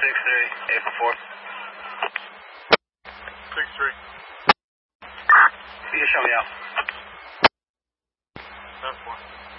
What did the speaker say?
6-3, 8-4. 6-3. You can show me out. 7-4.